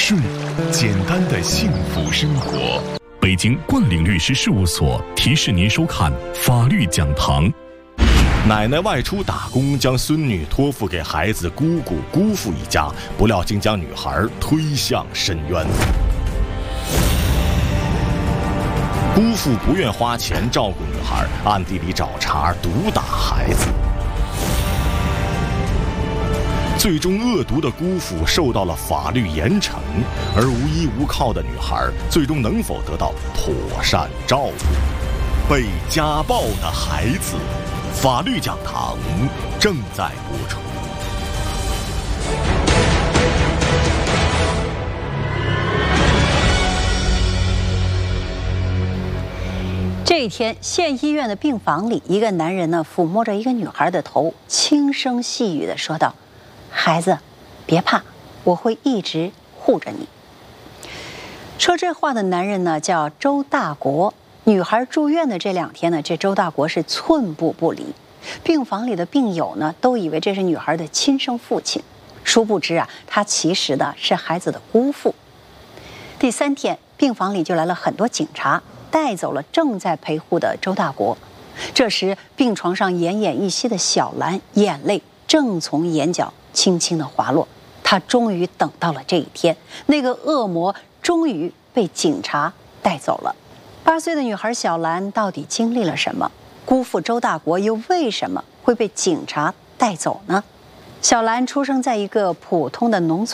顺，简单的幸福生活。北京冠领律师事务所提示您收看法律讲堂。 奶奶外出打工，将孙女托付给孩子姑姑、姑父一家，不料竟将女孩推向深渊。姑父不愿花钱照顾女孩，暗地里找茬毒打孩子。最终恶毒的姑父受到了法律严惩，而无依无靠的女孩最终能否得到妥善照顾？被家暴的孩子，法律讲堂正在播出。 这一天，县医院的病房里，一个男人呢抚摸着一个女孩的头，轻声细语地说道：“孩子，别怕，我会一直护着你。”说这话的男人呢叫周大国。女孩住院的这2天呢，这周大国是寸步不离。病房里的病友呢都以为这是女孩的亲生父亲，殊不知啊，他其实呢是孩子的姑父。第3天，病房里就来了很多警察，带走了正在陪护的周大国。这时，病床上奄奄一息的小兰眼泪正从眼角轻轻地滑落。她终于等到了这一天，那个恶魔终于被警察带走了。8岁的女孩小兰到底经历了什么？姑父周大国又为什么会被警察带走呢？小兰出生在一个普通的农村